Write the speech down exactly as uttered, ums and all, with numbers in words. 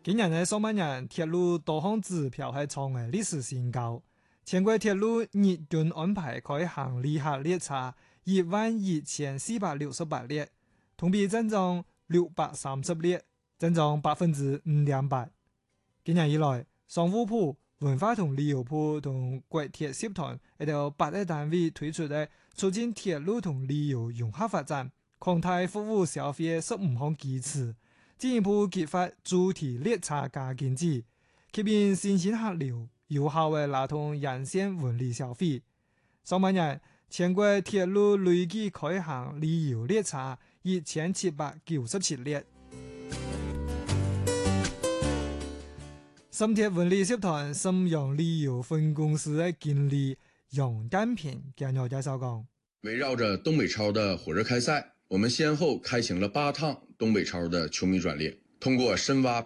今年嘅上半年鐵路多項指標係創嘅歷史新高，全國鐵路日均安排開行旅客列車一萬一千四百六十八列，同比增長六百三十列，增長百分之五點八。今年以來，商務部、文化同旅遊部同國鐵集團一條八個單位推出嘅促進鐵路同旅遊融合發展、擴大服務消費十五項基礎，進一步激發主題列車加經濟，吸引新興客流，有效嘅拉動沿線文旅消費。上半年，全國鐵路累計開行旅遊列車一千七百九十七列。深鐵文旅集團瀋陽旅遊分公司嘅經理楊丹平簡要介紹講： 圍繞着東北超的火熱開賽，我們先後開行了八趟東北超的球迷專列，通過深挖